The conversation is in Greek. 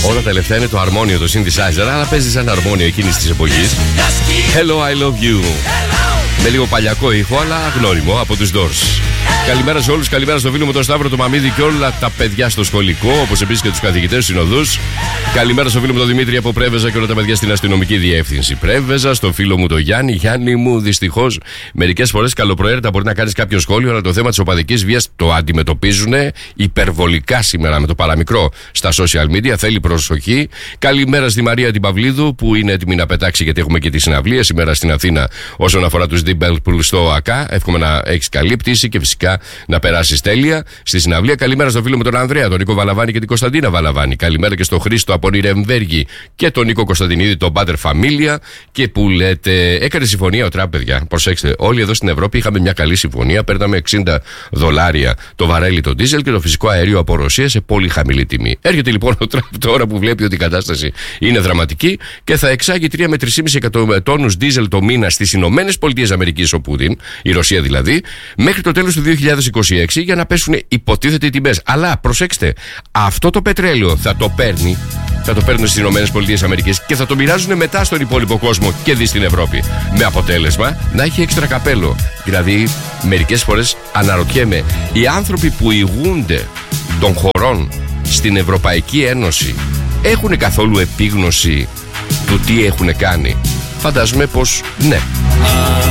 Όλα τα λεφτά είναι το αρμόνιο, το synthesizer, αλλά παίζει σαν αρμόνιο εκείνης της εποχής. Hello, I love you. Με λίγο παλιακό ήχο, αλλά γνώριμο από τους Doors. Καλημέρα σε όλους, καλημέρα στο φίλο μου τον Σταύρο, το Μαμίδη και όλα τα παιδιά στο σχολικό, όπως επίσης και τους καθηγητές συνοδούς. Καλημέρα στο φίλο μου τον Δημήτρη από Πρέβεζα και όλα τα παιδιά στην αστυνομική διεύθυνση Πρέβεζα. Στο φίλο μου τον Γιάννη. Γιάννη μου, δυστυχώς, μερικές φορές καλοπροαίρετα μπορεί να κάνεις κάποιο σχόλιο, αλλά το θέμα της οπαδικής βίας το αντιμετωπίζουν υπερβολικά σήμερα με το παραμικρό στα social media. Θέλει προσοχή. Καλημέρα στη Μαρία την Παυλίδου που είναι έτοιμη να πετάξει, γιατί έχουμε και τη συναυλία σήμερα στην Αθήνα όσον αφορά τους Deep Purple στο ΑΚΑ. Εύχομαι να έχεις καλή πτήση και φυσικά να περάσεις τέλεια στη συναυλία. Καλημέρα στο φίλο μου τον Ανδρέα, τον Νίκο Βαλαβάνη και την Κωνσταντίνα Βαλαβάνη. Καλημέρα και στο Χρήστο από Νιρεμβέργη και τον Νίκο Κωνσταντινίδη, τον Πάτερ Φαμίλια. Και που λέτε, έκανε συμφωνία ο Τραμπ, παιδιά. Προσέξτε, όλοι εδώ στην Ευρώπη είχαμε μια καλή συμφωνία. Παίρναμε $60 το βαρέλι το ντίζελ και το φυσικό αέριο από Ρωσία σε πολύ χαμηλή τιμή. Έρχεται λοιπόν ο Τραμπ τώρα που βλέπει ότι η κατάσταση είναι δραματική και θα εξάγει 3 με 3,5 εκατομμύρια τόνους ντίζελ το μήνα στις Ηνωμένες Πολιτείες Αμερικής, ο Πούτιν, η Ρωσία δηλαδή, μέχρι το τέλος του 2026 για να πέσουν υποτίθεται οι τιμές. Αλλά προσέξτε, αυτό το πετρέλαιο θα το παίρνουν στις Ηνωμένες Πολιτείες Αμερικής και θα το μοιράζουν μετά στον υπόλοιπο κόσμο και δει στην Ευρώπη. Με αποτέλεσμα να έχει έξτρα καπέλο. Δηλαδή, μερικές φορές αναρωτιέμαι, οι άνθρωποι που ηγούνται των χωρών στην Ευρωπαϊκή Ένωση έχουν καθόλου επίγνωση του τι έχουν κάνει? Φαντάζομαι πως ναι.